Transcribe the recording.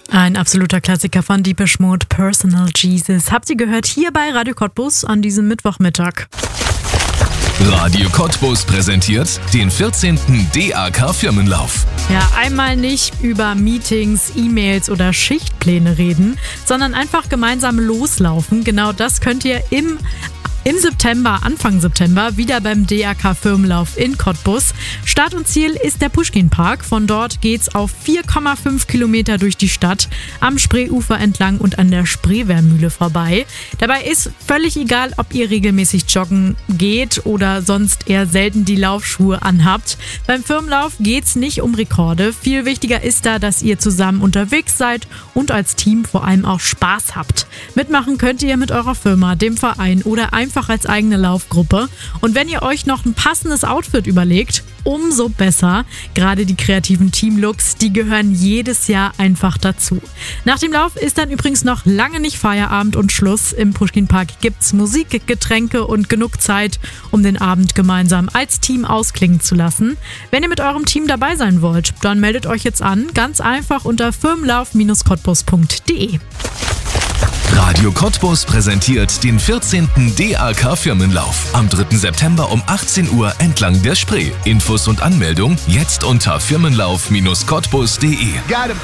Ein absoluter Klassiker von Depeche Mode, Personal Jesus. Habt ihr gehört hier bei Radio Cottbus an diesem Mittwochmittag. Radio Cottbus präsentiert den 14. DAK Firmenlauf. Ja, einmal nicht über Meetings, E-Mails oder Schichtpläne reden, sondern einfach gemeinsam loslaufen. Genau das könnt ihr im September, Anfang September, wieder beim DAK Firmenlauf in Cottbus. Start und Ziel ist der Puschkin-Park. Von dort geht's auf 4,5 Kilometer durch die Stadt, am Spreeufer entlang und an der Spreewehrmühle vorbei. Dabei ist völlig egal, ob ihr regelmäßig joggen geht oder sonst eher selten die Laufschuhe anhabt. Beim Firmenlauf geht's nicht um Rekorde. Viel wichtiger ist da, dass ihr zusammen unterwegs seid und als Team vor allem auch Spaß habt. Mitmachen könnt ihr mit eurer Firma, dem Verein oder einfach als eigene Laufgruppe. Und wenn ihr euch noch ein passendes Outfit überlegt, umso besser. Gerade die kreativen Teamlooks, die gehören jedes Jahr einfach dazu. Nach dem Lauf ist dann übrigens noch lange nicht Feierabend und Schluss. Im Puschkin-Park gibt's Musik, Getränke und genug Zeit, um den Abend gemeinsam als Team ausklingen zu lassen. Wenn ihr mit eurem Team dabei sein wollt, dann meldet euch jetzt an. Ganz einfach unter firmenlauf-cottbus.de. Radio Cottbus präsentiert den 14. DAK Firmenlauf am 3. September um 18 Uhr entlang der Spree. Infos und Anmeldung jetzt unter firmenlauf-cottbus.de.